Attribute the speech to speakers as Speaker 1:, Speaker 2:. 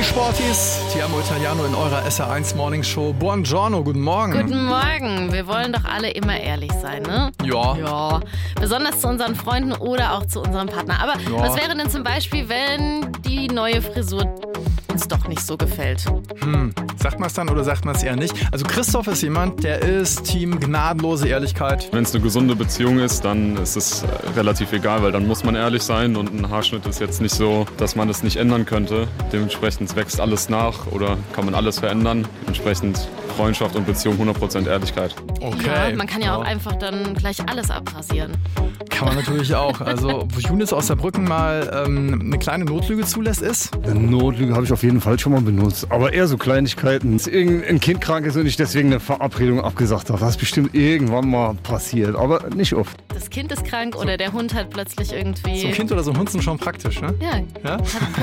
Speaker 1: Sporties, Ti amo Italiano in eurer SR1 Morning Show. Buongiorno, guten Morgen.
Speaker 2: Guten Morgen. Wir wollen doch alle immer ehrlich sein, ne?
Speaker 1: Ja.
Speaker 2: Besonders zu unseren Freunden oder auch zu unserem Partner. Aber was wäre denn zum Beispiel, wenn die neue Frisur uns doch nicht so gefällt?
Speaker 1: Sagt man es dann oder sagt man es eher nicht? Also Christoph ist jemand, der ist Team gnadenlose Ehrlichkeit.
Speaker 3: Wenn es eine gesunde Beziehung ist, dann ist es relativ egal, weil dann muss man ehrlich sein und ein Haarschnitt ist jetzt nicht so, dass man es nicht ändern könnte. Dementsprechend wächst alles nach oder kann man alles verändern. Entsprechend Freundschaft und Beziehung 100% Ehrlichkeit.
Speaker 1: Okay.
Speaker 2: Ja, man kann ja auch einfach dann gleich alles abrasieren.
Speaker 1: Kann man natürlich auch. Also, wo Younes aus Saarbrücken mal eine kleine Notlüge zulässt, ist?
Speaker 4: Eine Notlüge habe ich auf jeden Fall schon mal benutzt. Aber eher so Kleinigkeiten. Dass irgendein Kind krank ist und ich deswegen eine Verabredung abgesagt habe. Das ist bestimmt irgendwann mal passiert, aber nicht oft.
Speaker 2: Das Kind ist krank oder der Hund hat plötzlich irgendwie...
Speaker 1: So ein Kind oder so ein Hund sind schon praktisch, ne?
Speaker 2: Ja,
Speaker 1: Ja?
Speaker 2: hat